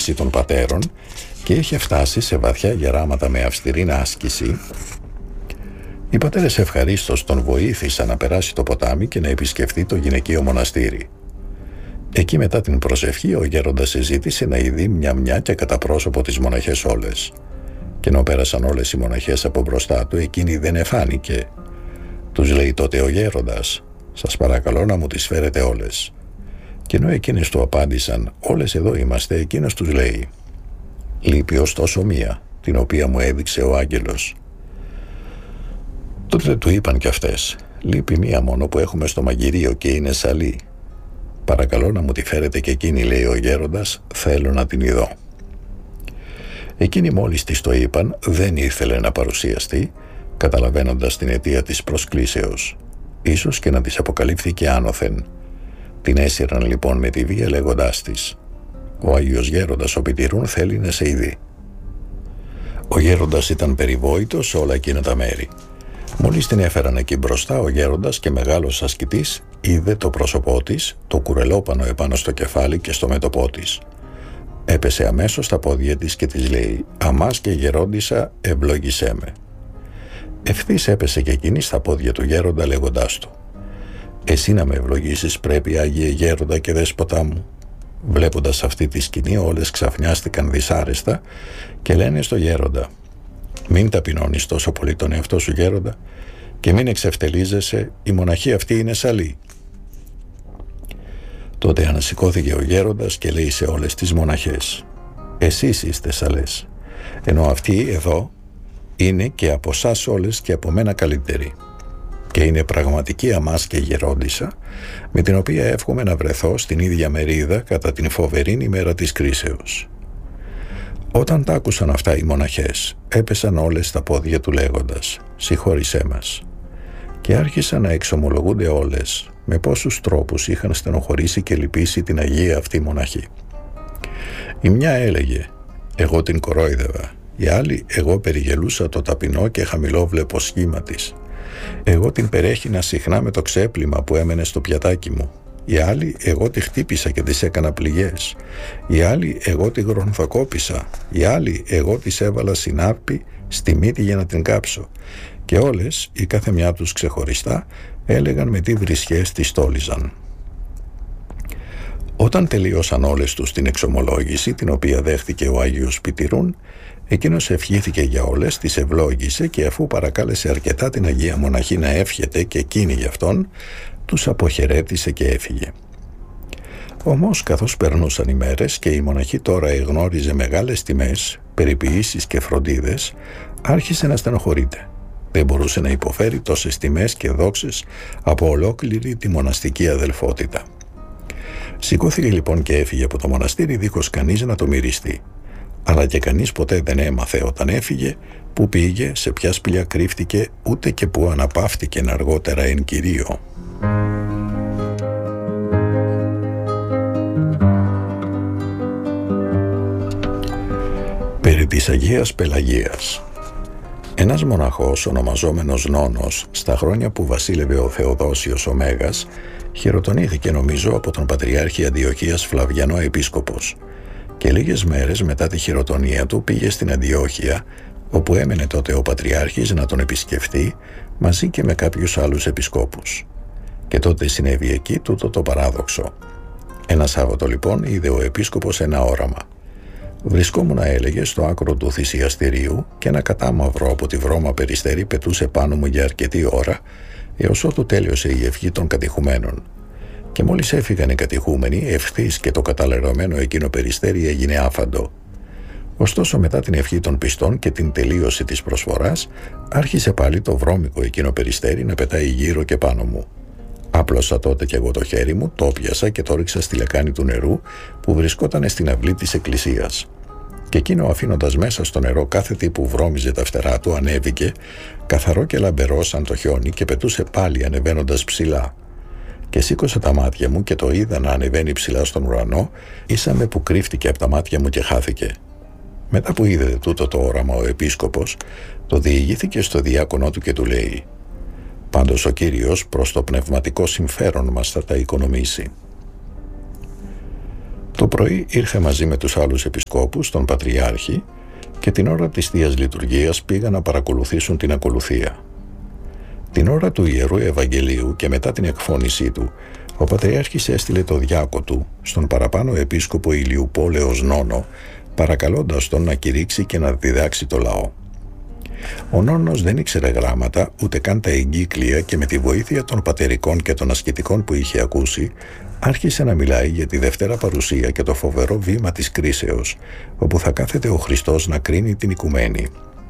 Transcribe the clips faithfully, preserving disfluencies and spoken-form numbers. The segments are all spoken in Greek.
μεταξύ των πατέρων και είχε φτάσει σε βαθιά γεράματα με αυστηρή άσκηση, οι πατέρες ευχαρίστως τον βοήθησαν να περάσει το ποτάμι και να επισκεφτεί το γυναικείο μοναστήρι. Εκεί μετά την προσευχή ο γέροντας συζήτησε να ειδεί μια-μια και κατά πρόσωπο τις μοναχές όλες. Και ενώ πέρασαν όλες οι μοναχές από μπροστά του, εκείνη δεν εφάνηκε. Τους λέει τότε ο γέροντας: «Σας παρακαλώ να μου τις φέρετε όλες». Και ενώ εκείνες του απάντησαν: «Όλες εδώ είμαστε», εκείνος τους λέει: «Λείπει ωστόσο μία, την οποία μου έδειξε ο άγγελος». Τότε του είπαν κι αυτές: «Λείπει μία μόνο που έχουμε στο μαγειρίο και είναι σαλή. Παρακαλώ να μου τη φέρετε και εκείνη», λέει ο γέροντας, «θέλω να την ειδώ». Εκείνοι μόλις της το είπαν, δεν ήθελε να παρουσιαστεί, καταλαβαίνοντας την αιτία της προσκλήσεως, ίσως και να της αποκαλύφθηκε άνωθεν. Την έσυραν λοιπόν με τη βία λέγοντάς της: «Ο Άγιος Γέροντας ο Πιτηρούν θέλει να σε ειδεί». Ο γέροντας ήταν περιβόητος σε όλα εκείνα τα μέρη. Μόλις την έφεραν εκεί μπροστά, ο γέροντας και μεγάλος ασκητής είδε το πρόσωπό της, το κουρελόπανο επάνω στο κεφάλι και στο μέτωπό της. Έπεσε αμέσως στα πόδια της και της λέει: «Αμάς και γερόντισσα, ευλόγησέ με». Ευθύς έπεσε και εκείνη στα πόδια του γέροντα λέγοντάς του: «Εσύ να με ευλογήσεις πρέπει, Άγιε Γέροντα και Δέσποτά μου». Βλέποντας αυτή τη σκηνή, όλες ξαφνιάστηκαν δυσάρεστα και λένε στο γέροντα: «Μην ταπεινώνεις τόσο πολύ τον εαυτό σου, γέροντα, και μην εξευτελίζεσαι, η μοναχή αυτή είναι σαλή». Τότε ανασηκώθηκε ο γέροντας και λέει σε όλες τις μοναχές: «Εσείς είστε σαλές, ενώ αυτή εδώ είναι και από σας όλες και από μένα καλύτερη. Και είναι πραγματική αμάς και γερόντισσα, με την οποία εύχομαι να βρεθώ στην ίδια μερίδα κατά την φοβερή ημέρα της κρίσεως». Όταν τα άκουσαν αυτά οι μοναχές, έπεσαν όλες στα πόδια του λέγοντας: «Συγχώρησέ μας». Και άρχισαν να εξομολογούνται όλες με πόσους τρόπους είχαν στενοχωρήσει και λυπήσει την Αγία αυτή μοναχή. Η μια έλεγε: «Εγώ την κορόιδευα». Η άλλη: «Εγώ περιγελούσα το ταπεινό και χαμηλόβλεπο σχήμα της». «Εγώ την περέχινα συχνά με το ξέπλυμα που έμενε στο πιατάκι μου». Η άλλη: «Εγώ τη χτύπησα και της έκανα πληγές». Η άλλη: «Εγώ τη γρονθοκόπησα». Η άλλη: «Εγώ της έβαλα συνάρπη στη μύτη για να την κάψω». Και όλες, η κάθε μια τους ξεχωριστά, έλεγαν με τι βρισχές τις τόλιζαν. Όταν τελείωσαν όλες τους την εξομολόγηση, την οποία δέχτηκε ο Άγιος Πιτηρούν, εκείνος ευχήθηκε για όλες, τις ευλόγησε και αφού παρακάλεσε αρκετά την Αγία Μοναχή να εύχεται και εκείνη γι' αυτόν, τους αποχαιρέτησε και έφυγε. Όμως καθώς περνούσαν οι μέρες και η μοναχή τώρα εγνώριζε μεγάλες τιμές, περιποιήσεις και φροντίδες, άρχισε να στενοχωρείται. Δεν μπορούσε να υποφέρει τόσες τιμές και δόξες από ολόκληρη τη μοναστική αδελφότητα. Σηκώθηκε λοιπόν και έφυγε από το μοναστήρι δίχως κανείς να το μυριστεί. Αλλά και κανείς ποτέ δεν έμαθε όταν έφυγε που πήγε, σε ποια σπηλιά κρύφτηκε, ούτε και που αναπαύτηκε αργότερα εν Κυρίω. Περί της Αγίας Πελαγίας. Ένας μοναχός ονομαζόμενος Νόνος, στα χρόνια που βασίλευε ο Θεοδόσιος ο Μέγας, χειροτονήθηκε νομίζω από τον Πατριάρχη Αντιοχίας Φλαβιανό Επίσκοπος και λίγες μέρες μετά τη χειροτονία του πήγε στην Αντιόχεια, όπου έμενε τότε ο Πατριάρχης να τον επισκεφτεί μαζί και με κάποιους άλλους επισκόπους. Και τότε συνέβη εκεί τούτο το παράδοξο. Ένα Σάββατο λοιπόν είδε ο Επίσκοπος ένα όραμα. Βρισκόμουν, έλεγε, στο άκρο του θυσιαστηρίου και ένα κατάμαυρο από τη βρώμα περιστέρι πετούσε πάνω μου για αρκετή ώρα, έως ότου τέλειωσε η ευχή των κατηχουμένων. Και μόλις έφυγαν οι κατηχούμενοι, ευθύς και το καταλερωμένο εκείνο περιστέρι έγινε άφαντο. Ωστόσο, μετά την ευχή των πιστών και την τελείωση της προσφοράς, άρχισε πάλι το βρώμικο εκείνο περιστέρι να πετάει γύρω και πάνω μου. Άπλωσα τότε κι εγώ το χέρι μου, το πιάσα και το ρίξα στη λεκάνη του νερού που βρισκόταν στην αυλή της εκκλησίας. Και εκείνο, αφήνοντας μέσα στο νερό κάθε τι που βρώμιζε τα φτερά του, ανέβηκε, καθαρό και λαμπερό σαν το χιόνι, και πετούσε πάλι ανεβαίνοντας ψηλά. Και σήκωσα τα μάτια μου και το είδα να ανεβαίνει ψηλά στον ουρανό, ήσαμε που κρύφτηκε από τα μάτια μου και χάθηκε. Μετά που είδε τούτο το όραμα ο Επίσκοπος, το διηγήθηκε στο διάκονό του και του λέει: «Πάντως ο Κύριος προς το πνευματικό συμφέρον μας θα τα οικονομήσει». Το πρωί ήρθε μαζί με τους άλλους επισκόπους, τον Πατριάρχη, και την ώρα της Θείας Λειτουργίας πήγαν να παρακολουθήσουν την ακολουθία. Την ώρα του Ιερού Ευαγγελίου και μετά την εκφώνησή του, ο Πατριάρχης έστειλε το διάκο του στον παραπάνω επίσκοπο Ηλιουπόλεως Νόνο, παρακαλώντας τον να κηρύξει και να διδάξει το λαό. Ο Νόνος δεν ήξερε γράμματα, ούτε καν τα εγκύκλια, και με τη βοήθεια των πατερικών και των ασκητικών που είχε ακούσει, άρχισε να μιλάει για τη Δευτέρα Παρουσία και το φοβερό βήμα της κρίσεως, όπου θα κάθεται ο Χριστός να κρίνει την οικουμένη.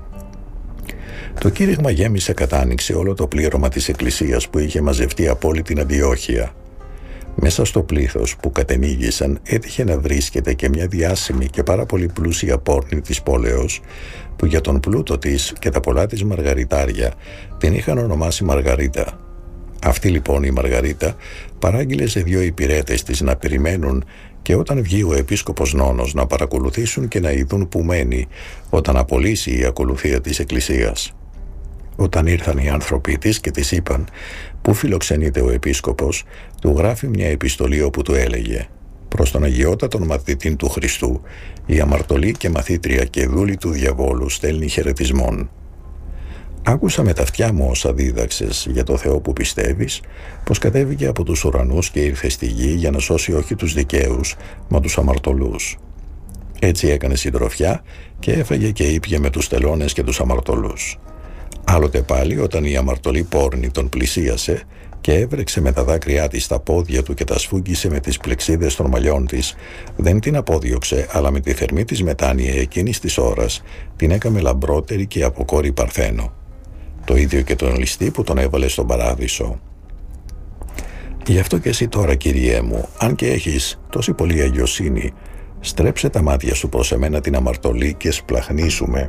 Το κήρυγμα γέμισε κατά άνοιξη όλο το πλήρωμα της Εκκλησίας που είχε μαζευτεί από όλη την Αντιόχεια. Μέσα στο πλήθος που κατενήγησαν έτυχε να βρίσκεται και μια διάσημη και πάρα πολύ πλούσια πόρνη της πόλεως, που για τον πλούτο της και τα πολλά της μαργαριτάρια την είχαν ονομάσει Μαργαρίτα. Αυτή λοιπόν η Μαργαρίτα παράγγειλε σε δύο υπηρέτες της να περιμένουν, και όταν βγει ο επίσκοπος Νόνος να παρακολουθήσουν και να ειδούν που μένει όταν απολύσει η ακολουθία της Εκκλησίας. Όταν ήρθαν οι άνθρωποι της και της είπαν «Πού φιλοξενείται ο επίσκοπος», του γράφει μια επιστολή όπου του έλεγε «Προς τον αγιότατον μαθητήν του Χριστού, η αμαρτωλή και μαθήτρια και δούλη του διαβόλου στέλνει χαιρετισμών. Άκουσα με τα αυτιά μου όσα δίδαξες για το Θεό που πιστεύεις, πως κατέβηκε από τους ουρανούς και ήρθε στη γη για να σώσει όχι τους δικαίους, μα τους αμαρτωλούς. Έτσι έκανε συντροφιά και έφαγε και ήπια με τους τελώνες και τους αμαρτωλούς. Άλλοτε πάλι, όταν η αμαρτωλή πόρνη τον πλησίασε και έβρεξε με τα δάκρυά της τα πόδια του και τα σφούγγισε με τις πλεξίδες των μαλλιών της, δεν την απόδιωξε, αλλά με τη θερμή της μετάνοια εκείνης της ώρας την έκαμε λαμπρότερη και από κόρη Παρθένο. Το ίδιο και τον ληστή που τον έβαλε στον παράδεισο. Γι' αυτό και εσύ τώρα, Κύριέ μου, αν και έχεις τόση πολλή αγιοσύνη, στρέψε τα μάτια σου προς εμένα την αμαρτωλή και σπλαχνίσουμε».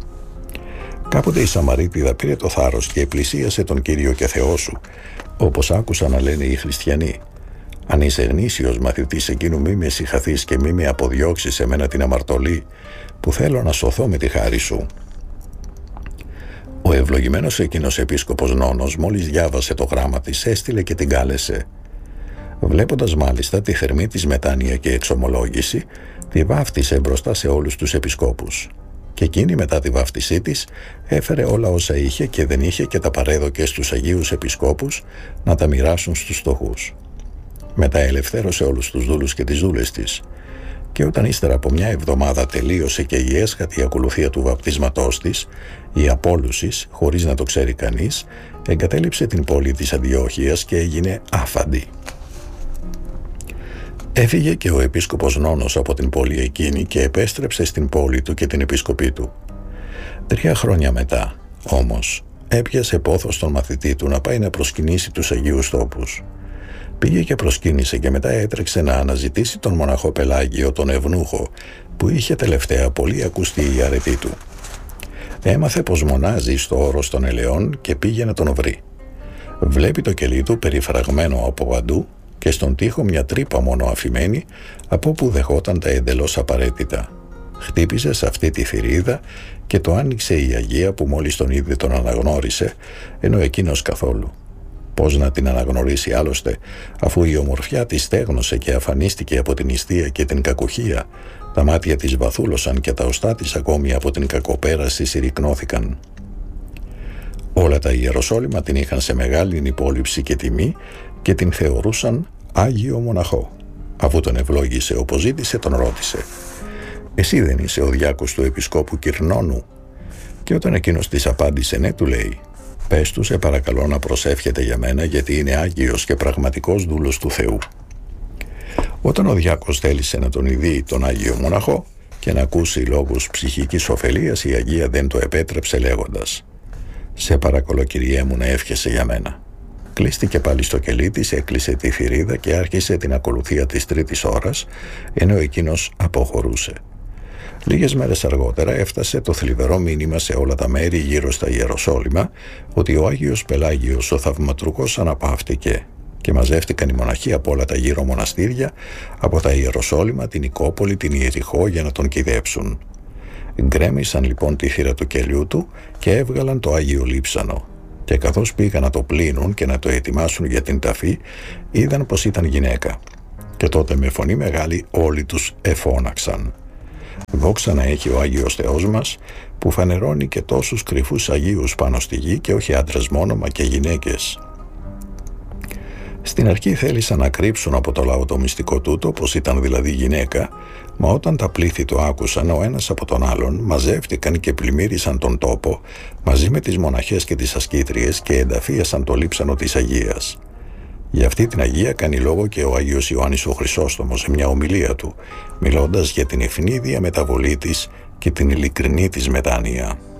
Κάποτε η Σαμαρίτιδα πήρε το θάρρος και πλησίασε τον Κύριο και Θεό σου, όπως άκουσα να λένε οι χριστιανοί. «Αν είσαι γνήσιος μαθητής εκείνου, μη με συγχαθείς και μη με αποδιώξεις εμένα την αμαρτωλή, που θέλω να σωθώ με τη χάρη σου». Ο ευλογημένος εκείνος επίσκοπος Νόνος, μόλις διάβασε το γράμμα της, έστειλε και την κάλεσε. Βλέποντας μάλιστα τη θερμή της μετάνοια και εξομολόγηση, τη βάφτισε μπροστά σε όλους τους επισκόπους. Και εκείνη μετά τη βάφτισή της έφερε όλα όσα είχε και δεν είχε και τα παρέδωκε στους Αγίους Επισκόπους να τα μοιράσουν στους φτωχούς. Μετά ελευθέρωσε όλους τους δούλους και τις δούλες της. Και όταν ύστερα από μια εβδομάδα τελείωσε και η έσχατη ακολουθία του βαπτίσματός της, η Απόλουσης, χωρίς να το ξέρει κανείς, εγκατέλειψε την πόλη της Αντιόχειας και έγινε άφαντη. Έφυγε και ο επίσκοπος Νόνος από την πόλη εκείνη και επέστρεψε στην πόλη του και την επίσκοπή του. Τρία χρόνια μετά, όμως, έπιασε πόθος τον μαθητή του να πάει να προσκυνήσει τους Αγίους Τόπους. Πήγε και προσκύνησε και μετά έτρεξε να αναζητήσει τον μοναχό Πελάγιο, τον Ευνούχο, που είχε τελευταία πολύ ακουστεί η αρετή του. Έμαθε πως μονάζει στο όρος των ελαιών και πήγε να τον βρει. Βλέπει το κελί του περιφραγμένο από παντού και στον τοίχο μια τρύπα μόνο αφημένη, από όπου δεχόταν τα εντελώς απαραίτητα. Χτύπησε σε αυτή τη θηρίδα και το άνοιξε η Αγία, που μόλις τον είδε τον αναγνώρισε, ενώ εκείνος καθόλου. Πώς να την αναγνωρίσει άλλωστε, αφού η ομορφιά της στέγνωσε και αφανίστηκε από την νηστεία και την κακουχία, τα μάτια της βαθούλωσαν και τα οστά της ακόμη από την κακοπέραση συρρυκνώθηκαν. Όλα τα Ιεροσόλυμα την είχαν σε μεγάλη υπόλοιψη και τιμή και την θεωρούσαν Άγιο Μοναχό. Αφού τον ευλόγησε όπως ζήτησε, τον ρώτησε «Εσύ δεν είσαι ο διάκος του Επισκόπου Κυρνώνου?» Και όταν εκείνος της απάντησε «Ναι», του λέει «Πες του, σε παρακαλώ, να προσεύχεται για μένα, γιατί είναι Άγιος και πραγματικός δούλος του Θεού». Όταν ο διάκος θέλησε να τον ειδεί τον Άγιο Μοναχό και να ακούσει λόγους ψυχικής ωφελίας, η Αγία δεν το επέτρεψε λέγοντας «Σε παρακαλώ, Κυριέ μου, να εύχεσαι για μένα». Κλείστηκε πάλι στο κελί της, έκλεισε τη θηρίδα και άρχισε την ακολουθία της τρίτης ώρας, ενώ εκείνος αποχωρούσε. Λίγες μέρες αργότερα έφτασε το θλιβερό μήνυμα σε όλα τα μέρη γύρω στα Ιεροσόλυμα ότι ο Άγιος Πελάγιος ο Θαυματουργός αναπαύτηκε, και μαζεύτηκαν οι μοναχοί από όλα τα γύρω μοναστήρια, από τα Ιεροσόλυμα, την Νικόπολη, την Ιεριχώ, για να τον κυδέψουν. Γκρέμισαν λοιπόν τη θύρα του κελιού του και έβγαλαν το Άγιο Λείψανο. Και καθώς πήγαν να το πλύνουν και να το ετοιμάσουν για την ταφή, είδαν πως ήταν γυναίκα. Και Και τότε με φωνή μεγάλη όλοι τους εφώναξαν: «Δόξα να έχει ο Άγιος Θεός μας, που φανερώνει και τόσους κρυφούς Αγίους πάνω στη γη, και όχι άντρες μόνο, μα και γυναίκες». Στην αρχή θέλησαν να κρύψουν από το λαό το μυστικό τούτο, πως ήταν δηλαδή γυναίκα, μα όταν τα πλήθη το άκουσαν ο ένας από τον άλλον, μαζεύτηκαν και πλημμύρισαν τον τόπο μαζί με τις μοναχές και τις ασκήτριες και ενταφίασαν το λείψανο της Αγίας. Για αυτή την Αγία κάνει λόγο και ο Άγιος Ιωάννης ο Χρυσόστομος σε μια ομιλία του, μιλώντας για την ευνίδια μεταβολή της και την ειλικρινή της μετάνοια.